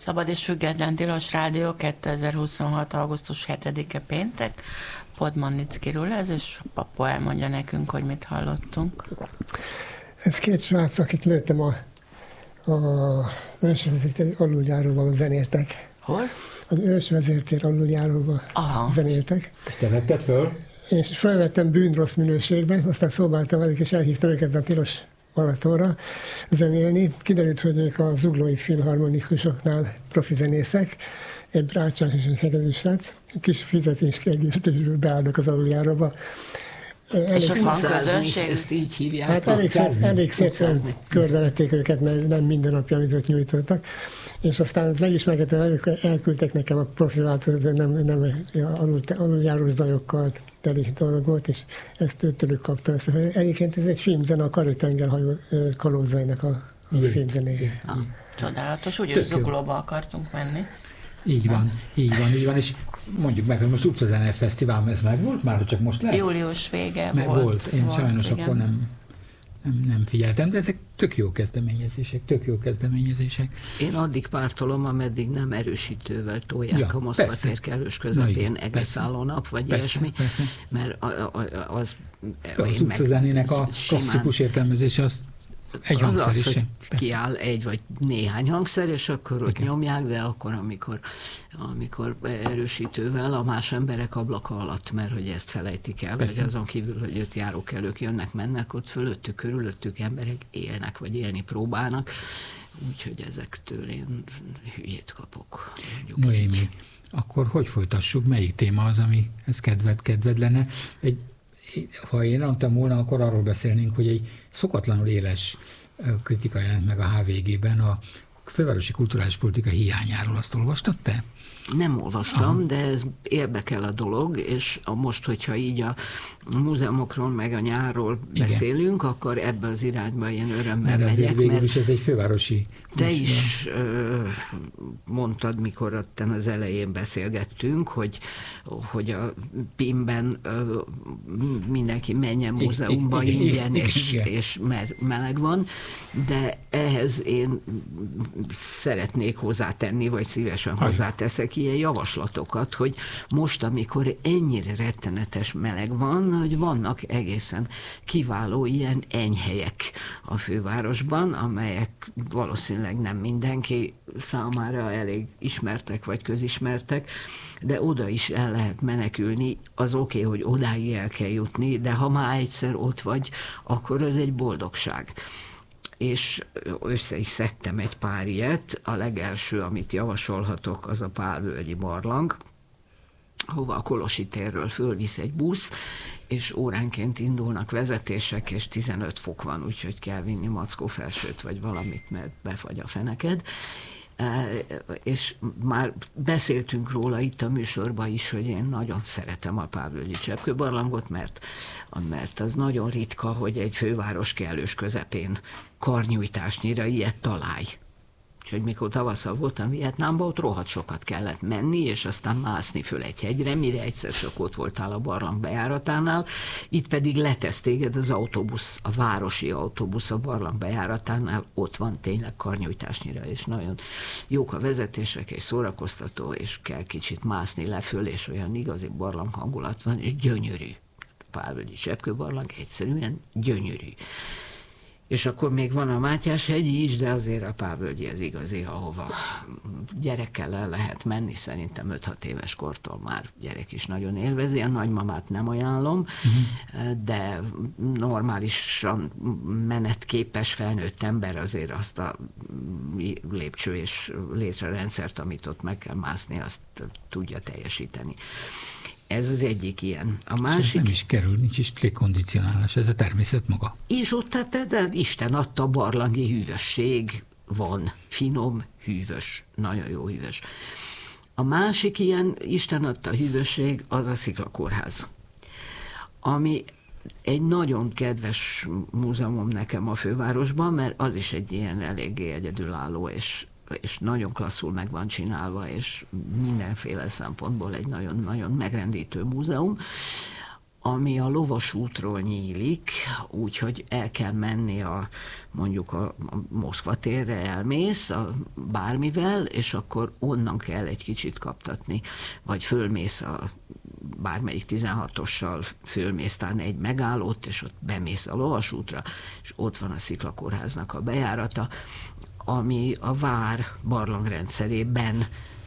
Szabad és Független Tilos Rádió, 2026. augusztus 7-e péntek. Podmanickiről ez, és Papo elmondja nekünk, hogy mit hallottunk. Ez két srác, akit lőttem a ősvezetér aluljáróval zenéltek. Hol? Az ősvezetér aluljáróval zenéltek. És te vetted föl? És felvettem bűnrossz minőségben, aztán szólbáltam velük, és elhívtam őket a Tilos Balatonra zenélni. Kiderült, hogy ők a zuglói filharmonikusoknál profi zenészek, egy brácsák és egy hegedű srác. Kis fizetéskiegészítésből beállnak az aluljáróba. És az hangközönség? Ezt így hívják. Hát elég szépen körbevették őket, mert nem minden napja, amit ott nyújtottak. És aztán megismerkedtem velük, elküldtek nekem a profilváltozatot, nem aluljáró zajokkal teli dolog volt, és ezt tőlük kaptam. Egyébként ez egy filmzene, a Karő-tengerhajó kalózainak a filmzenéje. Csodálatos, úgy is Zuglóba akartunk menni. Így van, és mondjuk meg, hogy most utcazene fesztivál, ez meg volt már, csak most lesz? Július vége volt. Én sajnos igen. Akkor nem figyeltem, de ezek tök jó kezdeményezések. Én addig pártolom, ameddig nem erősítővel tolják a Moszkva tér kellős közepén egész álló nap, vagy ilyesmi, mert az utcazenének a klasszikus értelmezése az egy hangszer is. Hogy kiáll egy vagy néhány hangszer, és akkor ott nyomják, de akkor, amikor erősítővel a más emberek ablaka alatt, mert hogy ezt felejtik el, hogy azon kívül, hogy ott járókelők jönnek, mennek, ott fölöttük, körülöttük emberek élnek, vagy élni próbálnak, úgyhogy ezektől én hülyét kapok. Noémi, akkor hogy folytassuk? Melyik téma az, ami ez kedved lenne? Ha én mondtam volna, akkor arról beszélnénk, hogy egy szokatlanul éles kritika jelent meg a HVG-ben a fővárosi kulturális politika hiányáról. Azt olvastad te? Nem olvastam, de ez érdekel a dolog, és most, hogyha így a múzeumokról meg a nyárról beszélünk, akkor ebbe az irányba én örömmel megyek. Végül is ez egy fővárosi... Te is mondtad, mikor ottan az elején beszélgettünk, hogy a PIM-ben mindenki menjen múzeumba ingyen, és mert meleg van, de ehhez én szeretnék hozzátenni, vagy szívesen hozzáteszek ilyen javaslatokat, hogy most, amikor ennyire rettenetes meleg van, hogy vannak egészen kiváló ilyen enyhelyek a fővárosban, amelyek valószínűleg nem mindenki számára elég ismertek vagy közismertek, de oda is el lehet menekülni. Az oké, hogy odáig el kell jutni, de ha már egyszer ott vagy, akkor az egy boldogság. És össze is szedtem egy pár ilyet. A legelső, amit javasolhatok, az a Pálvölgyi barlang, hova a Kolosi térről fölvisz egy busz, és óránként indulnak vezetések, és 15 fok van, úgyhogy kell vinni mackófelsőt, vagy valamit, mert befagy a feneked. És már beszéltünk róla itt a műsorban is, hogy én nagyon szeretem a Pálvölgyi cseppkőbarlangot, mert az nagyon ritka, hogy egy főváros kellős közepén karnyújtásnyira ilyet találj. Úgyhogy mikor tavasszal voltam Vietnámban, ott rohadt sokat kellett menni, és aztán mászni föl egy hegyre, mire egyszer csak ott voltál a barlang bejáratánál, itt pedig letesz téged az autóbusz, a városi autóbusz a barlang bejáratánál, ott van tényleg karnyújtásnyira, és nagyon jók a vezetések, és szórakoztató, és kell kicsit mászni leföl, és olyan igazi barlang hangulat van, és gyönyörű. Pálvölgyi cseppkőbarlang egyszerűen gyönyörű. És akkor még van a Mátyás-hegyi is, de azért a Pálvölgyi az igazi, ahova gyerekkel el lehet menni, szerintem 5-6 éves kortól már gyerek is nagyon élvezi. A nagymamát nem ajánlom, de normálisan menetképes felnőtt ember azért azt a lépcső és létrerendszert, amit ott meg kell mászni, azt tudja teljesíteni. Ez az egyik ilyen. A másik... nem is kerül, nincs is légkondicionálás, ez a természet maga. És ott tehát ez Isten adta barlangi hűvösség van. Finom, hűvös, nagyon jó hűvös. A másik ilyen Isten adta hűvösség az a Sziklakórház, ami egy nagyon kedves múzeumom nekem a fővárosban, mert az is egy ilyen eléggé egyedülálló és nagyon klasszul meg van csinálva, és mindenféle szempontból egy nagyon-nagyon megrendítő múzeum. ami a Lovasútról nyílik, úgyhogy el kell menni mondjuk a Moszkva térre elmész bármivel, és akkor onnan kell egy kicsit kaptatni, vagy fölmész bármelyik 16-ossal, fölmész talán egy megállót, és ott bemész a Lovasútra, és ott van a Sziklakórháznak a bejárata, ami a vár barlangrendszerében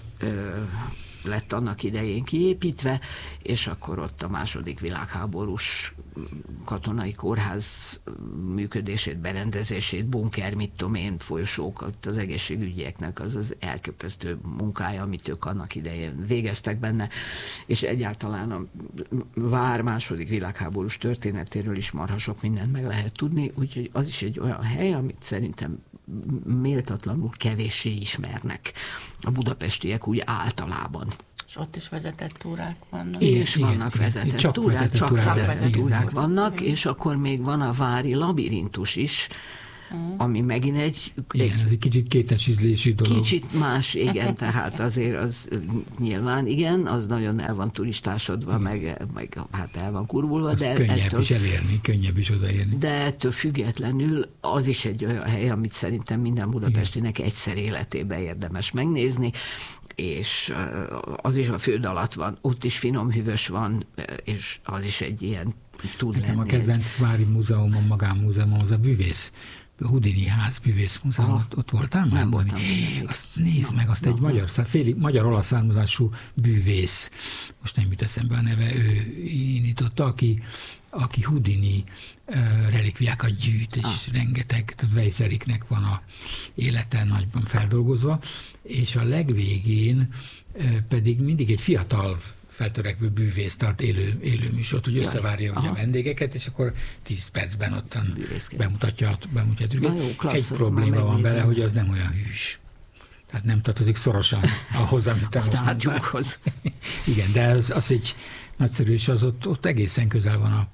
lett annak idején kiépítve, és akkor ott a második világháborús katonai kórház működését, berendezését, bunker, mit tudom én, folyosókat, az egészségügyieknek az elképesztő munkája, amit ők annak idején végeztek benne, és egyáltalán a vár második világháborús történetéről is marha sok mindent meg lehet tudni, úgyhogy az is egy olyan hely, amit szerintem méltatlanul kevéssé ismernek a budapestiek úgy általában. És ott is vezetett túrák vannak. És vannak vezetett csak túrák, vezetett túrák vannak, és akkor még van a vári labirintus is, ami megint egy ez egy kicsit kétes ízlésű dolog. Kicsit más, igen, tehát azért az nyilván, igen, az nagyon el van turistásodva, meg hát el van kurvulva. De könnyebb is elérni, könnyebb is odaérni. De ettől függetlenül az is egy olyan hely, amit szerintem minden budapestinek egyszer életében érdemes megnézni, és az is a Föld alatt van, ott is finom hűvös van, és az is egy ilyen tud lenni. A kedvenc vári múzeumom, magánmúzeumom, az a bűvész, a Houdini ház bűvészmúzeum, ott voltál már? Nem voltam. Azt nézd meg, azt egy magyar-olasz származású bűvész, most nem jut eszembe a neve, ő indította, aki Houdini relikviákat gyűjt, és rengeteg, tehát Weiseriknek van a élete nagyban feldolgozva, és a legvégén pedig mindig egy fiatal feltörekvő bűvész tart élő műsort, hogy összevárja a vendégeket, és akkor 10 percben ottan bemutatja őket. Egy probléma van vele, hogy az nem olyan hűs. Tehát nem tartozik szorosan ahhoz, amit te most mondtál. Igen, de az egy nagyszerű, és az ott egészen közel van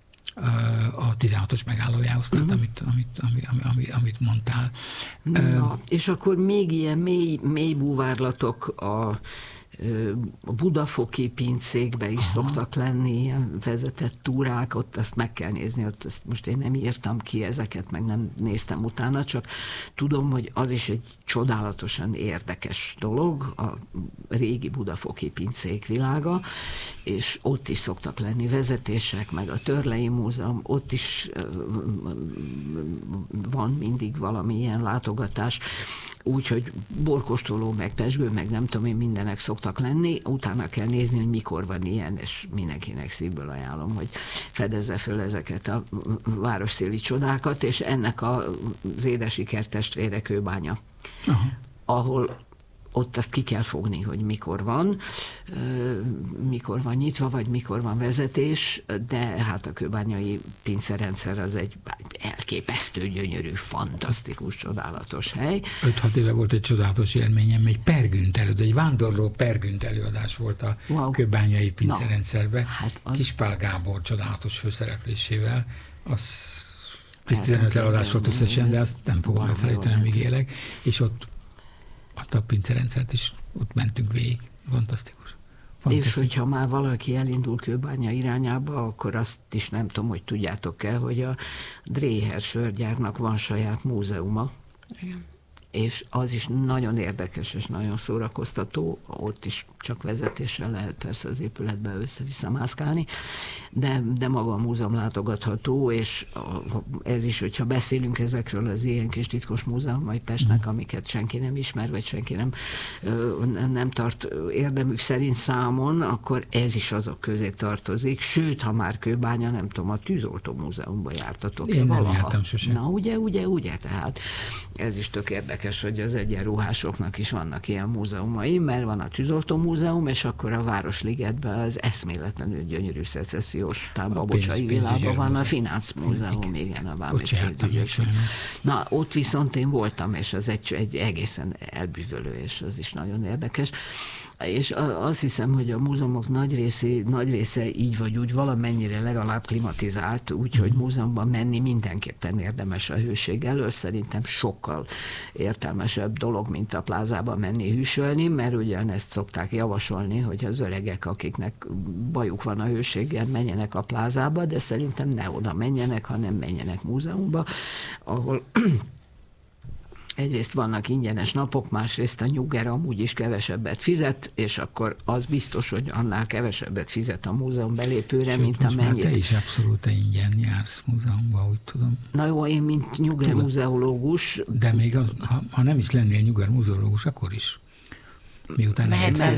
a 16-os megállójához, tehát amit mondtál. Na, és akkor még ilyen mély búvárlatok a budafoki pincékbe is szoktak lenni ilyen vezetett túrák, ott azt meg kell nézni, ott azt most én nem írtam ki ezeket, meg nem néztem utána, csak tudom, hogy az is egy csodálatosan érdekes dolog, a régi budafoki pincék világa, és ott is szoktak lenni vezetések, meg a Törlei Múzeum, ott is van mindig valamilyen látogatás, úgyhogy borkostoló, meg pezsgő, meg nem tudom én, mindenek szoktak lenni, utána kell nézni, hogy mikor van ilyen, és mindenkinek szívből ajánlom, hogy fedezze föl ezeket a városszéli csodákat, és ennek az édesi kerttestvére Kőbánya, ahol ott azt ki kell fogni, hogy mikor van nyitva, vagy mikor van vezetés, de hát a kőbányai pincerendszer az egy elképesztő, gyönyörű, fantasztikus, csodálatos hely. 5-6 éve volt egy csodálatos élményem, egy vándorló pergünt előadás volt a kőbányai pincerendszerben. Hát Kispál Gábor csodálatos főszereplésével, az 10-15 előadás volt összesen, de azt nem fogom elfelejteni, amíg élek, és ott a pincerendszert is ott mentünk végig. Fantasztikus. És hogyha már valaki elindul Kőbánya irányába, akkor azt is nem tudom, hogy tudjátok-e, hogy a Dréher sörgyárnak van saját múzeuma. Igen. És az is nagyon érdekes és nagyon szórakoztató, ott is csak vezetéssel lehet persze az épületbe össze-vissza mászkálni, de maga a múzeum látogatható, és ez is, hogyha beszélünk ezekről az ilyen kis titkos múzeumai Pestnek, amiket senki nem ismer, vagy senki nem tart érdemük szerint számon, akkor ez is azok közé tartozik, sőt, ha már Kőbánya, nem tudom, a Tűzoltó Múzeumban jártatok. Én nem jártam sosem. Na, ugye, tehát ez is tök érdekes, hogy az egyenruhásoknak is vannak ilyen múzeumai, mert van a Tűzoltó Múzeum, és akkor a Városligetben az eszméletlenül gyönyörű szecessziós Babocsai világban van a Finansz Múzeum, igen, a vámos pénzügyes. Na, ott viszont én voltam, és az egy egészen elbűvölő, és az is nagyon érdekes. És azt hiszem, hogy a múzeumok nagy része így vagy úgy valamennyire legalább klimatizált, úgyhogy múzeumban menni mindenképpen érdemes a hőség elől. Szerintem sokkal értelmesebb dolog, mint a plázában menni hűsölni, mert ugyanezt szokták javasolni, hogy az öregek, akiknek bajuk van a hőséggel, menjenek a plázába, de szerintem ne oda menjenek, hanem menjenek múzeumba, ahol egyrészt vannak ingyenes napok, másrészt a nyugger amúgy is kevesebbet fizet, és akkor az biztos, hogy annál kevesebbet fizet a múzeum belépőre, sőt, mint most amennyit. Már te is abszolút ingyen jársz múzeumban, úgy tudom. Na jó, én mint nyugger muzeológus... De még ha nem is lennél nyugger muzeológus, akkor is. Miután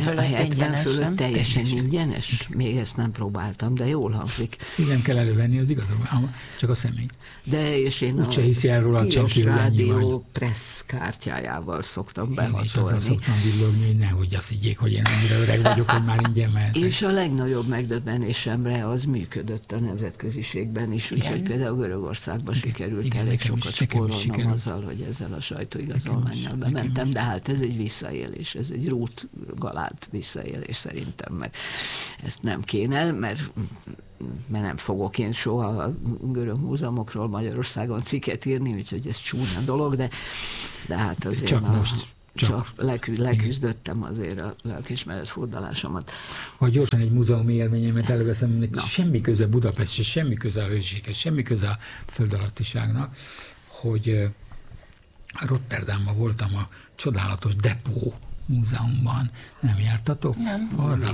70 fölött teljesen ingyenes? Még ezt nem próbáltam, de jól hangzik. Nem kell elővenni az igazolványt, csak a személy. De és én úgyse hiszi el róla senki, hogy ennyi vagy. Rádió pressz kártyájával szoktam behatolni. Én is azzal szoktam villogni, hogy nehogy azt higgyék, hogy én annyira öreg vagyok, hogy már ingyen mehetek. És a legnagyobb megdöbbenésemre az működött a nemzetköziségben is, úgyhogy például Görögországban sikerült elég sokat spórolnom azzal, hogy ezzel a sajtóigazolvánnyal bementem, de hát ez egy visszaélés, ez egy galált visszaélés szerintem, mert ezt nem kéne, mert nem fogok én soha a görög múzeumokról Magyarországon cikket írni, úgyhogy ez csúnya dolog, de hát azért csak leküzdöttem azért a lelkiismeret furdalásomat. Ha gyorsan egy múzeumi élményemet előveszem, ennek semmi köze Budapesthez, semmi köze a hőséghez, semmi köze a földalattiságnak, hogy Rotterdamban voltam a csodálatos Depó múzeumban. Nem jártatok? Nem. Arra?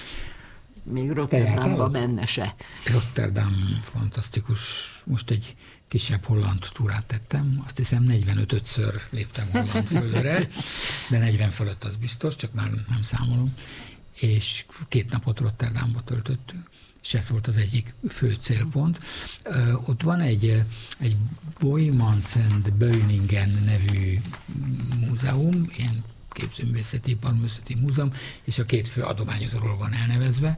Még Rotterdamba menne se. Rotterdam fantasztikus. Most egy kisebb holland túrát tettem. Azt hiszem 45-ször léptem holland földre, de 40 fölött az biztos, csak már nem számolom. És 2 napot Rotterdamba töltöttünk. És ez volt az egyik fő célpont. Ott van egy Boijmans and Beuningen nevű múzeum, ilyen képzőművészeti, iparművészeti múzeum, és a 2 fő adományozóról van elnevezve,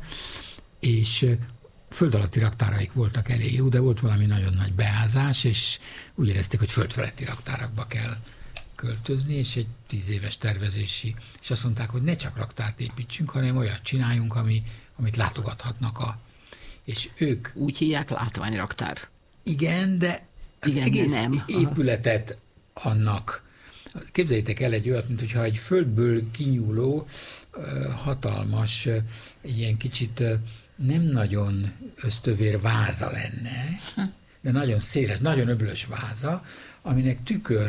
és földalatti raktáraik voltak elég jó, de volt valami nagyon nagy beázás, és úgy érezték, hogy földfeletti raktárakba kell költözni, és egy 10 éves tervezési, és azt mondták, hogy ne csak raktárt építsünk, hanem olyat csináljunk, amit látogathatnak és ők... Úgy hívják, látványraktár. Igen, de az egész nem. Épületet annak. Képzeljétek el egy olyat, mintha egy földből kinyúló, hatalmas, egy ilyen kicsit nem nagyon ösztövér váza lenne, de nagyon széles, nagyon öblös váza, aminek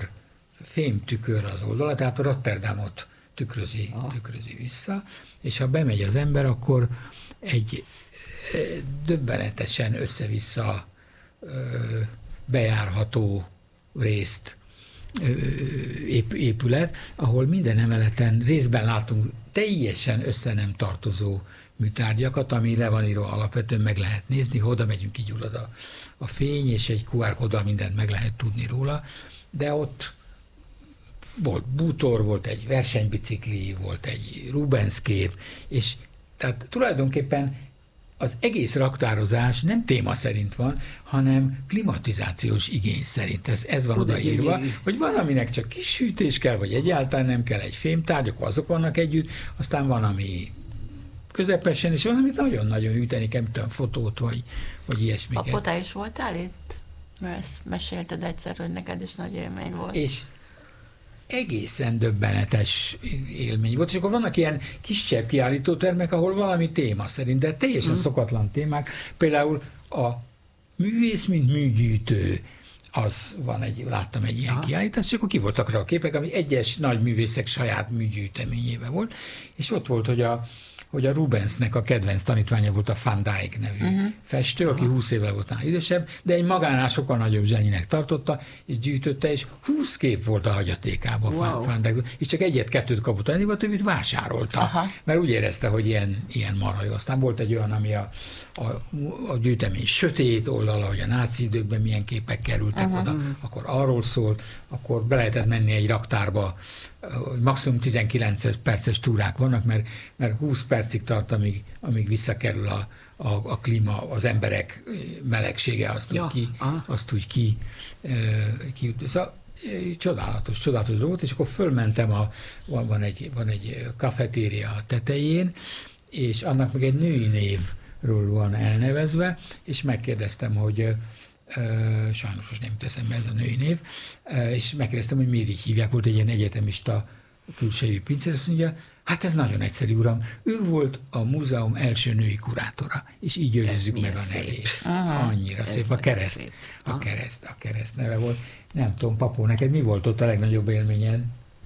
fémtükör az oldala, tehát a Rotterdamot tükrözi vissza, és ha bemegy az ember, akkor egy döbbenetesen össze-vissza bejárható részt épület, ahol minden emeleten részben látunk teljesen össze nem tartozó műtárgyakat, amire van írva alapvetően meg lehet nézni, ha oda megyünk, kigyullad a fény, és egy QR kóddal mindent meg lehet tudni róla, de ott volt bútor, volt egy versenybicikli, volt egy Rubens kép, és tehát tulajdonképpen az egész raktározás nem téma szerint van, hanem klimatizációs igény szerint. Ez van odaírva, hogy van, aminek csak kis hűtés kell, vagy egyáltalán nem kell, egy fémtárgy, akkor azok vannak együtt, aztán van, ami közepesen, és van, amit nagyon-nagyon hűteni kell, mint a fotót, vagy ilyesmiket. Akkor te is voltál itt? Mert ezt mesélted egyszer, hogy neked is nagy élmény volt. És egészen döbbenetes élmény volt, és akkor vannak ilyen kisebb kiállítótermek, ahol valami téma szerint, de teljesen szokatlan témák. Például a művész, mint műgyűjtő, láttam egy ilyen kiállítást, és akkor ki voltak rá a képek, ami egyes nagy művészek saját műgyűjteményébe volt, és ott volt, hogy a Rubensnek a kedvenc tanítványa volt a Van Dyck nevű festő, aki 20 évvel volt nála idősebb, de egy magánál sokkal nagyobb zsenyinek tartotta, és gyűjtötte, és 20 kép volt a hagyatékában Van Dyck, és csak 1-2 kapott annyi, a többit vásárolta, mert úgy érezte, hogy ilyen marha jó. Aztán volt egy olyan, ami a gyűjtemény sötét oldala, hogy a náci időkben milyen képek kerültek oda, akkor arról szólt, akkor be lehetett menni egy raktárba, maximum 19 perces túrák vannak, mert 20 percig tart, amíg visszakerül a klíma, az emberek melegsége, azt úgy ki. Szóval csodálatos dolog, és akkor fölmentem, van egy kafetéria a tetején, és annak meg egy női névről van elnevezve, és megkérdeztem, hogy sajnos most nem teszem be ez a női név, és megkérdeztem, hogy miért így hívják, volt egy ilyen egyetemista külsejű pincér, azt mondja, Hát ez nagyon egyszerű, uram. Ő volt a múzeum első női kurátora, és így őrizzük meg a nevét. Annyira szép. A kereszt neve volt. Nem tudom, Papó, neked mi volt ott a legnagyobb élményed?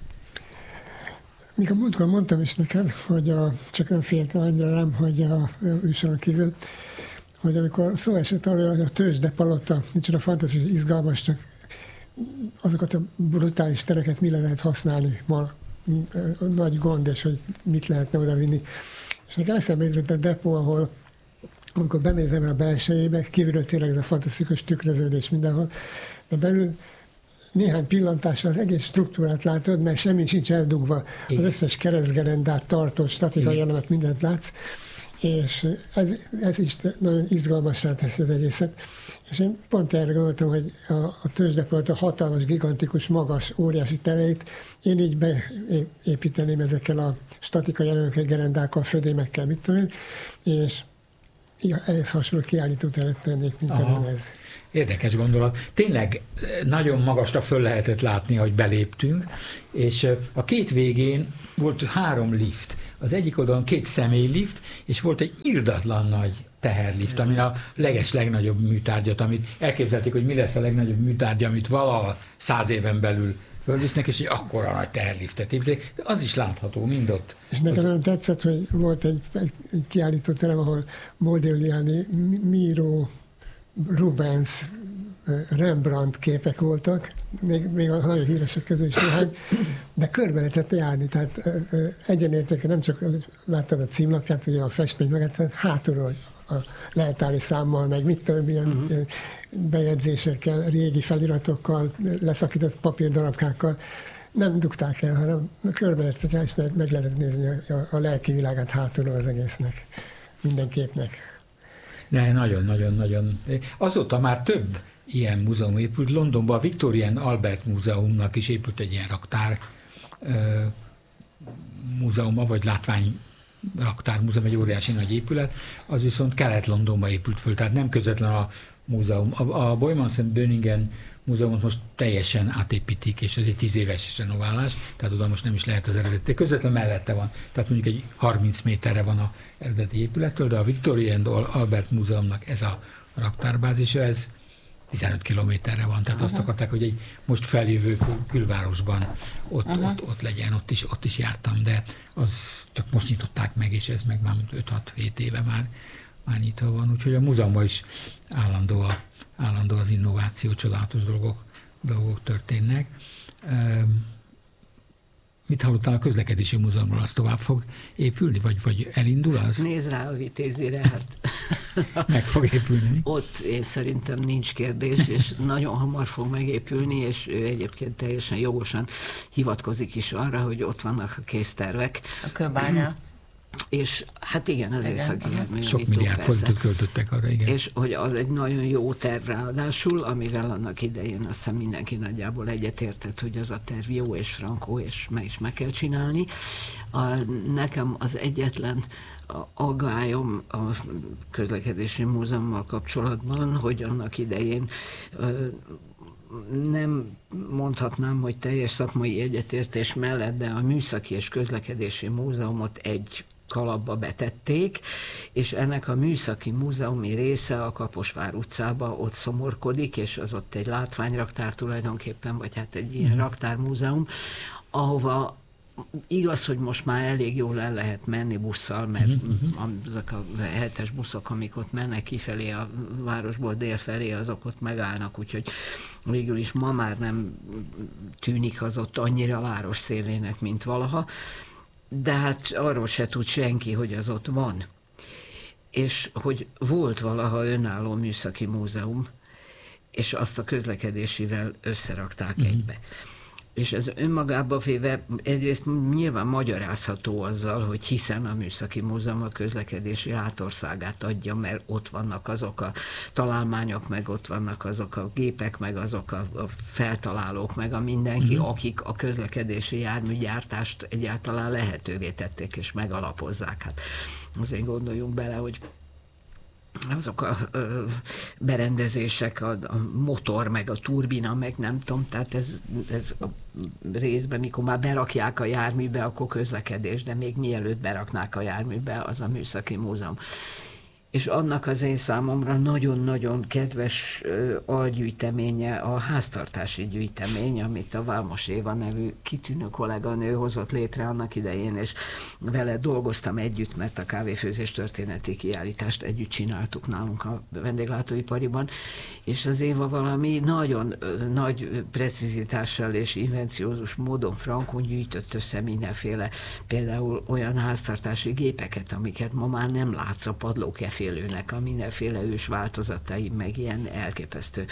Míg a múltkor mondtam is neked, hogy csak nem féltem annyira rám, hogy a műsoron kívül, hogy amikor szó esett arra, hogy a tőzsdepalota, micsoda fantasztikus, izgalmas, csak azokat a brutális tereket mire lehet használni ma, nagy gond, és hogy mit lehetne oda vinni. És nekem eszembe jutott a depó, ahol amikor bemész a belsejébe, kívülről tényleg ez a fantasztikus tükröződés mindenhol, de belül néhány pillantással az egész struktúrát látod, mert semmi sincs eldugva. Az összes keresztgerendát, tartott, statikai elemet, mindent látsz, és ez is nagyon izgalmassá teszi az egészet. És én pont erre gondoltam, hogy a tőzsdepalota a hatalmas, gigantikus, magas, óriási tereit én így beépíteném ezekkel a statikai elemekkel, gerendákkal, födémekkel, mit tudom én, és ehhez hasonló kiállító teret tennék, mint ez. Érdekes gondolat. Tényleg nagyon magasra föl lehetett látni, ahogy beléptünk, és a két végén volt 3 lift. Az egyik oldalon 2 személylift, és volt egy irdatlan nagy teherlift, amin a legnagyobb műtárgyat, amit elképzelték, hogy mi lesz a legnagyobb műtárgya, amit valaha 100 éven belül fölvisznek, és egy akkora nagy teherliftet építették, de az is látható mind ott. És nekem nagyon tetszett, hogy volt egy kiállító terem, ahol Modigliani, Miro, Rubens, Rembrandt képek voltak, még a nagyon híresek közül is néhány, de körbe lehetett járni, tehát egyenértéke, nem csak láttad a címlapját, ugye a festményt meg, hátulról a leltári számmal, meg mit tudom, ilyen bejegyzésekkel, régi feliratokkal, leszakított papírdarabkákkal, nem dugták el, hanem körbe lehetett járni, és meg lehetett nézni a lelki világát hátulról az egésznek, minden képnek. De nagyon. Azóta már több ilyen múzeum épült. Londonban a Victoria and Albert Múzeumnak is épült egy ilyen raktár múzeuma, vagy látvány raktár múzeum, egy óriási nagy épület, az viszont Kelet-Londonban épült föl, tehát nem közvetlen a múzeum. A Boymans & Birmingham múzeumot most teljesen átépítik, és ez egy 10 éves renoválás, tehát oda most nem is lehet az eredeti. Közvetlen mellette van, tehát mondjuk egy 30 méterre van az eredeti épülettől, de a Victoria and Albert Múzeumnak ez a raktárbázisa, ez 15 kilométerre van, tehát azt akarták, hogy egy most feljövő külvárosban ott legyen, ott is jártam, de az csak most nyitották meg, és ez meg már 5-6-7 éve már nyitva van, úgyhogy a múzeumban is állandó az innováció, csodálatos dolgok történnek. Mit hallottál a közlekedési múzeumról, az tovább fog épülni, vagy elindul az? Nézd rá a Vitézire, hát meg fog épülni. Ott én szerintem nincs kérdés, és nagyon hamar fog megépülni, és ő egyébként teljesen jogosan hivatkozik is arra, hogy ott vannak a késztervek. A kőbánya. És hát igen, az északi járművító. Sok milliárd forintot költöttek arra, igen. És hogy az egy nagyon jó terv ráadásul, amivel annak idején azt hiszem mindenki nagyjából egyetértett, hogy az a terv jó és frankó, és meg kell csinálni. Nekem az egyetlen aggályom a közlekedési múzeummal kapcsolatban, hogy annak idején nem mondhatnám, hogy teljes szakmai egyetértés mellett, de a Műszaki és Közlekedési Múzeumot egy kalapba betették, és ennek a Műszaki Múzeumi része a Kaposvár utcába ott szomorkodik, és az ott egy látványraktár tulajdonképpen, vagy hát egy ilyen raktármúzeum, ahova igaz, hogy most már elég jól el lehet menni busszal, mert azok a 7-es buszok, amik ott mennek kifelé a városból délfelé, azok ott megállnak, úgyhogy végül is ma már nem tűnik az ott annyira város szélének, mint valaha, de hát arról se tud senki, hogy az ott van. És hogy volt valaha önálló műszaki múzeum, és azt a közlekedésivel összerakták egybe. És ez önmagában véve egyrészt nyilván magyarázható azzal, hogy hiszen a Műszaki Múzeum a közlekedési hátországát adja, mert ott vannak azok a találmányok, meg ott vannak azok a gépek, meg azok a feltalálók, meg a mindenki, akik a közlekedési járműgyártást egyáltalán lehetővé tették és megalapozzák. Hát azért gondoljunk bele, hogy azok a berendezések, a motor, meg a turbina, meg nem tudom, tehát ez a részben, mikor már berakják a járműbe, akkor közlekedés, de még mielőtt beraknák a járműbe, az a Műszaki Múzeum. És annak az én számomra nagyon-nagyon kedves algyűjteménye a háztartási gyűjtemény, amit a Vámos Éva nevű kitűnő kolléganő hozott létre annak idején, és vele dolgoztam együtt, mert a kávéfőzés történeti kiállítást együtt csináltuk nálunk a vendéglátóipariban, és az Éva valami nagyon nagy precizitással és invenciózus módon frankon gyűjtött össze mindenféle, például olyan háztartási gépeket, amiket ma már nem látsz a padlókefélőnek, a mindenféle ős változatai, meg ilyen elképesztő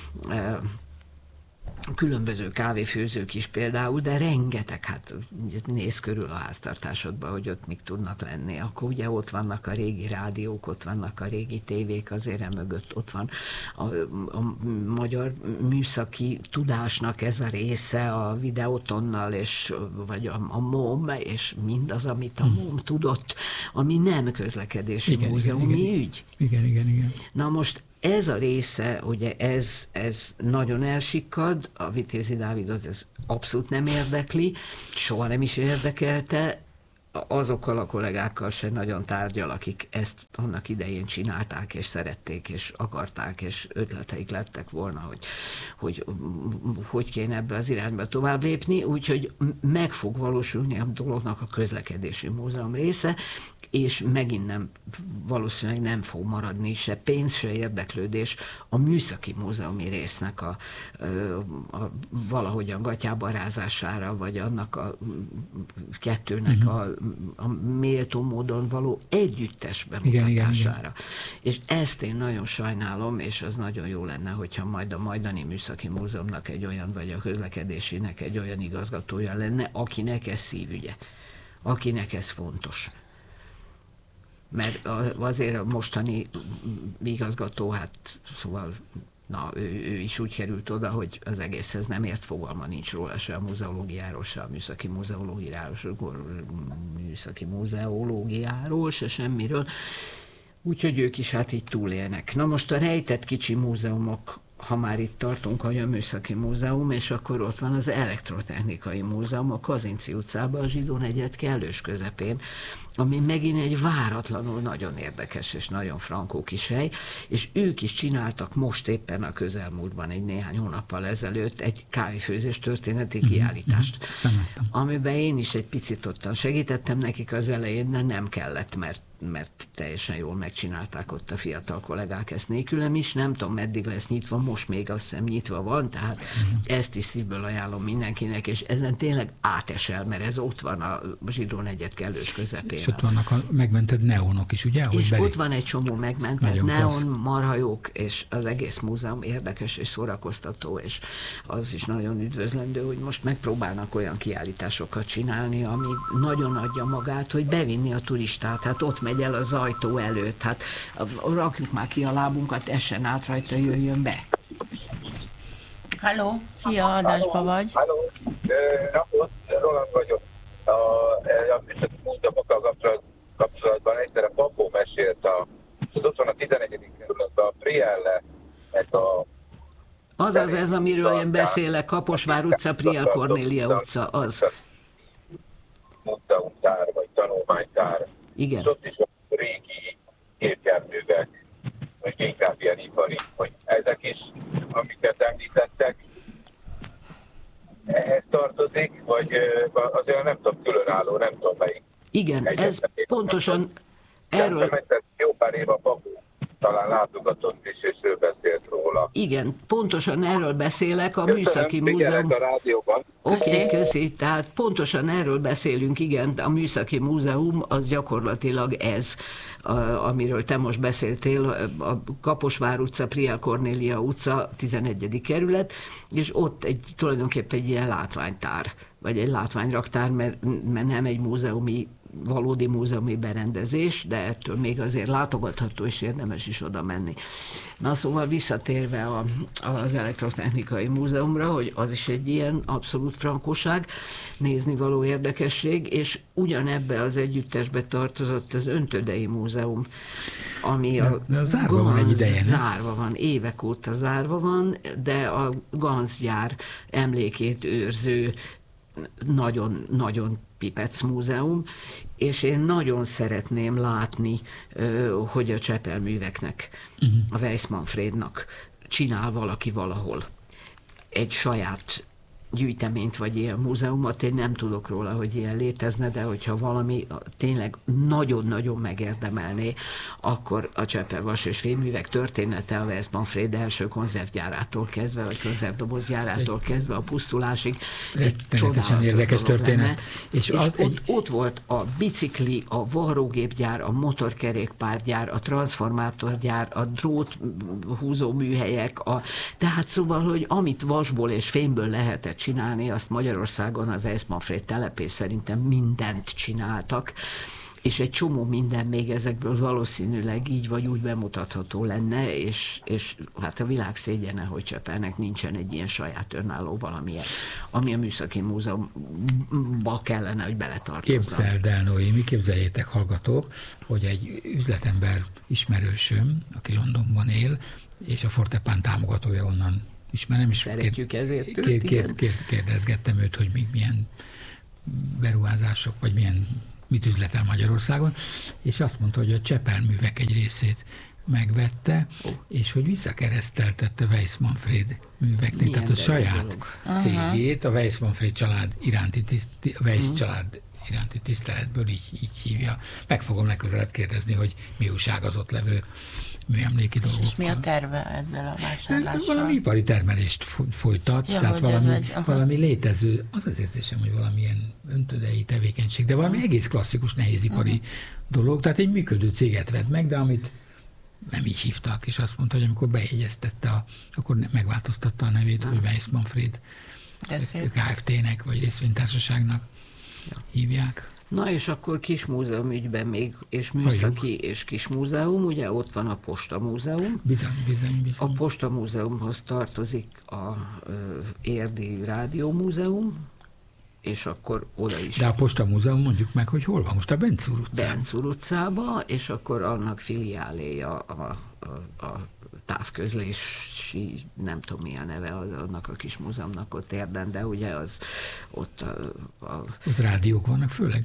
különböző kávéfőzők is például, de rengeteg, hát néz körül a háztartásodban, hogy ott mik tudnak lenni. Akkor ugye ott vannak a régi rádiók, ott vannak a régi tévék, azért mögött ott van a magyar műszaki tudásnak ez a része, a Videótonnal, és, vagy a MOM, és mindaz, amit a MOM tudott, ami nem közlekedési múzeumi ügy. Igen. Na most ez a része, ugye ez nagyon elsikkad, a Vitézi Dávidot ez abszolút nem érdekli, soha nem is érdekelte, azokkal a kollégákkal se nagyon tárgyal, akik ezt annak idején csinálták, és szerették, és akarták, és ötleteik lettek volna, hogy kéne ebbe az irányba tovább lépni, úgyhogy meg fog valósulni a dolognak a közlekedési múzeum része, és megint valószínűleg nem fog maradni se pénz, se érdeklődés a műszaki múzeumi résznek a valahogyan gatyába rázására, vagy annak a kettőnek a méltó módon való együttes bemutatására. Igen. És ezt én nagyon sajnálom, és az nagyon jó lenne, hogyha majd a majdani Műszaki Múzeumnak egy olyan, vagy a közlekedésének egy olyan igazgatója lenne, akinek ez szívügye, akinek ez fontos. Mert azért a mostani igazgató, hát szóval ő is úgy került oda, hogy az egészhez nem ért, fogalma nincs róla, se a muzeológiáról, se a műszaki múzeológiáról, se semmiről. Úgyhogy ők is hát így túlélnek. Na most a rejtett kicsi múzeumok, ha már itt tartunk, hogy a Műszaki Múzeum, és akkor ott van az Elektrotechnikai Múzeum a Kazinczy utcában, a Zsidó negyed kellős közepén, ami megint egy váratlanul nagyon érdekes és nagyon frankó kis hely, és ők is csináltak most éppen a közelmúltban, egy néhány hónappal ezelőtt egy kávéfőzés történeti kiállítást, amiben én is egy picit ottan segítettem nekik az elején, de nem kellett, mert teljesen jól megcsinálták ott a fiatal kollégák ezt nélkülem is, nem tudom, meddig lesz nyitva, most még azt hiszem nyitva van, tehát ezt is szívből ajánlom mindenkinek, és ezen tényleg átesel, mert ez ott van a Zsidó negyed kellős közepén. És ott vannak a megmentett neonok is, ugye? És ott van egy csomó megmentett neon, marhajók, és az egész múzeum érdekes és szórakoztató, és az is nagyon üdvözlendő, hogy most megpróbálnak olyan kiállításokat csinálni, ami nagyon adja magát, hogy bevinni a turistát, hát ott megy el az ajtó előtt, hát rakjuk már ki a lábunkat, essen át rajta, jöjjön be. Halló, szia, adásba vagy. Halló, napot, Roland vagyok. A Műszaki Múzeumokkal kapcsolatban egyszer a Papó mesélt, ott van a 11. kerületben a Prielle, Azaz ez, amiről én beszélek, Kaposvár utca, Priel Kornélia utca, az. Múzeumtár, vagy tanulmánytár. Igen. És ott is a régi gépjárművek, vagy inkább ilyen ipari, hogy ezek is, amiket említettek, ehhez tartozik, vagy azért nem tudom, különálló, nem tudom melyik. Igen, ez pontosan erről... Jó pár év a Papó, talán látogatott is, és ő beszélt róla. Igen, pontosan erről beszélek, a Műszaki Múzeum... a rádióban. Oké, köszi. Tehát pontosan erről beszélünk, igen, a Műszaki Múzeum az gyakorlatilag ez, amiről te most beszéltél, a Kaposvár utca, Priel Kornélia utca, 11. kerület, és ott tulajdonképpen egy ilyen látványtár, vagy egy látványraktár, mert nem egy valódi múzeumi berendezés, de ettől még azért látogatható, és érdemes is oda menni. Na szóval visszatérve az Elektrotechnikai Múzeumra, hogy az is egy ilyen abszolút frankóság, nézni való érdekesség, és ugyanebbe az együttesbe tartozott az Öntödei Múzeum, ami de zárva van egy ideje, zárva van, évek óta zárva van, de a Ganz-gyár emlékét őrző nagyon Pipec múzeum, és én nagyon szeretném látni, hogy a Csepel műveknek, a Weiss Manfrednak csinál valaki valahol egy saját gyűjteményt, vagy ilyen múzeumot. Én nem tudok róla, hogy ilyen létezne, de hogyha valami tényleg nagyon-nagyon megérdemelné, akkor a Csepel vas- és fémművek története a Weiss Manfred első konzervgyárától kezdve, vagy konzervdobozgyárától kezdve a pusztulásig egy csodálatos érdekes történet. És ott volt a bicikli, a varrógépgyár, a motorkerékpárgyár, a transformátorgyár, a dróthúzó műhelyek, tehát szóval, hogy amit vasból és fémből lehetett csinálni, azt Magyarországon a Weiss Manfred telepés szerintem mindent csináltak, és egy csomó minden még ezekből valószínűleg így vagy úgy bemutatható lenne, és hát a világ szégyene, hogy Csepelnek nincsen egy ilyen saját önálló valamilyen, ami a Műszaki Múzeumba kellene, hogy beletartozzon. Képzeld el, Noémi, képzeljétek, hallgatók, hogy egy üzletember ismerősöm, aki Londonban él, és a Fortepán támogatója, onnan ismerem, és szeretjük ezért kérdezgettem őt, hogy milyen beruházások, vagy mit üzletel Magyarországon, és azt mondta, hogy a Csepel művek egy részét megvette, és hogy visszakereszteltette Weiss Manfred műveknek, milyen, tehát a saját cégét, a Weiss Manfred család iránti tiszteletből így hívja. Meg fogom legközelebb kérdezni, hogy mi újság az ott levő műemléki dolgokkal. És mi a terve ezzel a vásárlással? Valami ipari termelést folytat, tehát valami létező, az érzésem, hogy valamilyen öntödei tevékenység, de valami egész klasszikus nehézipari dolog, tehát egy működő céget vett meg, de amit nem így hívtak, és azt mondta, hogy amikor bejegyeztette, akkor megváltoztatta a nevét, hogy Weiss Manfred Kft-nek, vagy részvénytársaságnak hívják. Na és akkor kismúzeum ügyben még, és műszaki és kismúzeum, ugye ott van a Postamúzeum. Bizony. A Postamúzeumhoz tartozik a Érdi Rádiómúzeum, és akkor oda is. De a Postamúzeum, mondjuk meg, hogy hol van most, a Bencúr utcában. Bencúr utcában, és akkor annak filiáléja a távközlési, nem tudom mi a neve annak a kis múzeumnak ott Érden, de ugye az ott ott rádiók vannak főleg?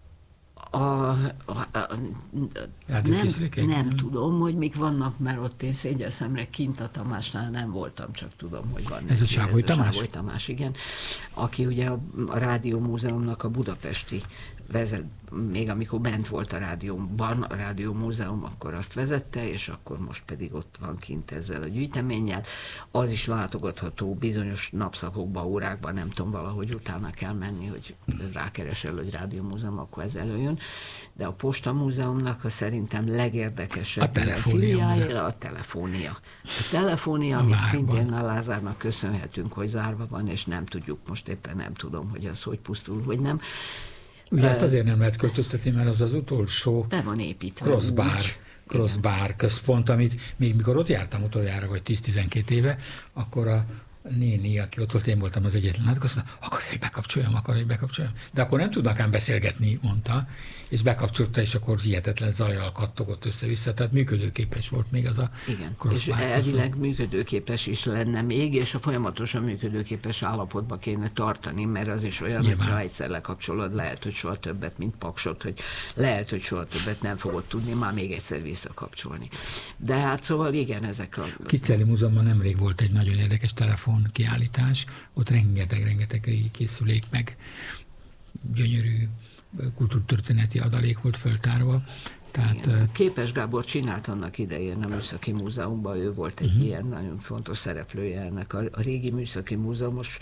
Nem tudom, hogy mik vannak, mert ott én szégyen szemre kint a Tamásnál nem voltam, csak tudom, hogy van. Ez a Sávoly Tamás? Sávoly Tamás, igen. Aki ugye a Rádiómúzeumnak a budapesti vezet, még amikor bent volt a rádióban, a Rádiómúzeum, akkor azt vezette, és akkor most pedig ott van kint ezzel a gyűjteménnyel. Az is látogatható bizonyos napszakokban, órákban, nem tudom, valahogy utána kell menni, hogy rákeresel, hogy Rádiómúzeum, akkor ez előjön. De a Postamúzeumnak szerintem legérdekesebb filiája a telefónia. A telefónia, amit szintén a Lázárnak köszönhetünk, hogy zárva van, és nem tudjuk, most éppen nem tudom, hogy az hogy pusztul, hogy nem. Ugye ezt azért nem lehet költöztetni, mert az utolsó be van építve crossbar központ, amit még mikor ott jártam utoljára, vagy 10-12 éve, akkor a néni, aki ott volt, én voltam az egyetlen, azt mondta, akar, hogy bekapcsoljam. De akkor nem tudnak ám beszélgetni, mondta, és bekapcsolta, és akkor hihetetlen zajjal kattogott össze-vissza, tehát működőképes volt még az a crossbar. És elvileg működőképes is lenne még, és a folyamatosan működőképes állapotba kéne tartani, mert az is olyan, hogy ha egyszer lekapcsolod, lehet, hogy soha többet, mint Paksot, hogy lehet, hogy soha többet nem fogod tudni már még egyszer visszakapcsolni. De hát szóval igen, ezek a... Kitzeli Múzeumban nemrég volt egy nagyon érdekes telefon kiállítás, ott rengeteg régi készülék, meg gyönyörű kultúrtörténeti adalék volt föltárva. Tehát, Képes Gábor csinált annak idején a Műszaki Múzeumban, ő volt egy ilyen nagyon fontos szereplője ennek a régi Műszaki Múzeumos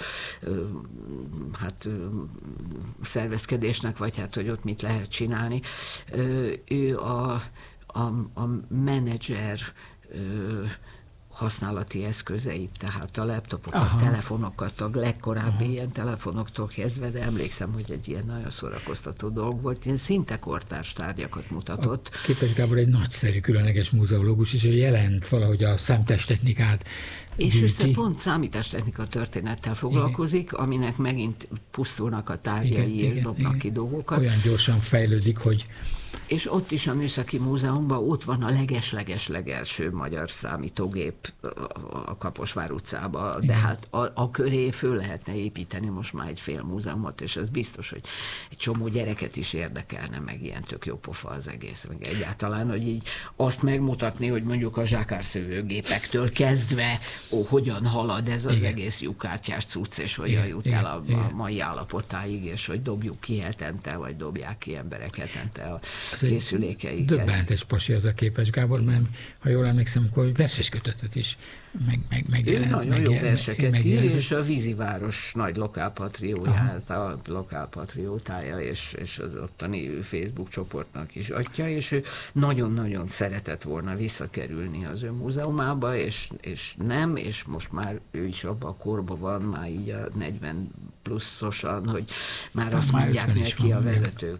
szervezkedésnek, vagy hát, hogy ott mit lehet csinálni. Ő a menedzser használati eszközeit, tehát a laptopokat, telefonokat, a legkorábbi ilyen telefonoktól kezdve, de emlékszem, hogy egy ilyen nagyon szórakoztató dolog volt, ilyen szinte kortárs tárgyakat mutatott. A Képes Gábor egy nagyszerű, különleges múzeológus, és ő jelent valahogy a számítástechnikát és össze pont számítástechnika történettel foglalkozik, aminek megint pusztulnak a tárgyai, és dobnak ki dolgokat. Olyan gyorsan fejlődik, hogy És ott is a Műszaki Múzeumban ott van a leges-leges-legelső magyar számítógép a Kaposvár utcában, de hát a köré föl lehetne építeni most már egy fél múzeumot, és ez biztos, hogy egy csomó gyereket is érdekelne, meg ilyen tök jó pofa az egész, meg egyáltalán, hogy így azt megmutatni, hogy mondjuk a zsákárszövőgépektől kezdve hogyan halad ez az egész lyukkártyás cucc, és hogyan jut el a mai állapotáig, és hogy dobjuk ki hetente, vagy dobják ki emberek hetente a készülékeiket. Döbbentes pasi az a Képes Gábor, mert ha jól emlékszem, akkor verseskötetet is megjelent. Nagyon jó verseket ír, és a Víziváros nagy lokálpatrióját, a lokálpatriótája, és az ottani Facebook csoportnak is atya, és ő nagyon-nagyon szeretett volna visszakerülni az ő múzeumába, és nem, és most már ő is abban a korban van, már így a 40 pluszosan, hogy már azt mondják neki a vezetők,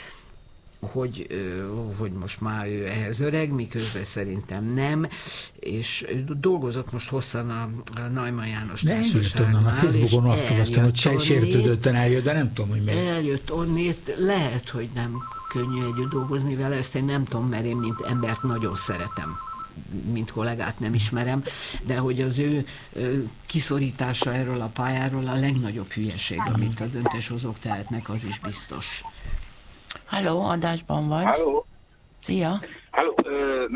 hogy most már ő ehhez öreg, miközben szerintem nem, és dolgozott most hosszan a Neumann János Társaságnál. A Facebookon azt olvastam, hogy sértődötten eljött, de nem tudom, hogy miért. Eljött onnét, lehet, hogy nem könnyű együtt dolgozni vele, ezt én nem tudom, mert én mint embert nagyon szeretem, mint kollégát nem ismerem, de hogy az ő kiszorítása erről a pályáról a legnagyobb hülyeség, amit a döntéshozók tehetnek, az is biztos. Halló, adásban vagy. Halló. Szia. Halló.